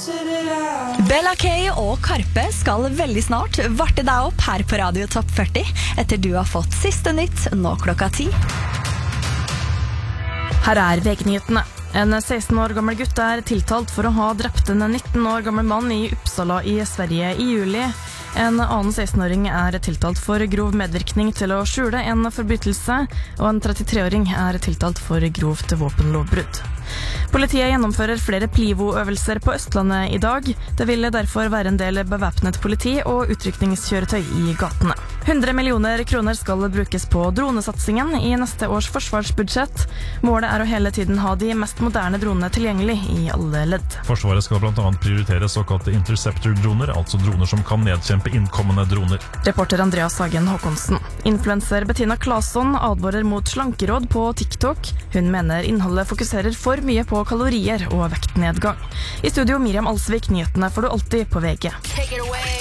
Bella K og Karpe skal veldig snart varte deg opp her på Radio Topp 40 etter du har fått siste nytt nå 10:00. Her VG-nyhetene. En 16 år gammel gutt tiltalt for å ha drept en 19 år gammel mann i Uppsala i Sverige i juli. En annen 16-åring tiltalt for grov medvirkning til å skjule en forbrytelse, og en 33-åring tiltalt for grovt våpenlovbrudd. Politiet gjennomfører flere Plivo-øvelser på Østlandet i dag. Det vil derfor være en del bevæpnet politi og utrykningskjøretøy i gatene. 100 millioner kroner skal brukes på dronesatsingen i neste års forsvarsbudsjett. Målet å hele tiden ha de mest moderne dronene tilgjengelig i alle ledd. Forsvaret skal blant annet prioritere såkalte interceptor-droner, altså droner som kan nedkjempe innkommende droner. Reporter Andreas Hagen Håkonsen. Influencer Bettina Claesson advarer mot slankeråd på TikTok. Hun mener innholdet fokuserer for mye på kalorier og vektnedgang. I studio Miriam Alsvik, nyhetene får du alltid på VG. Take it away.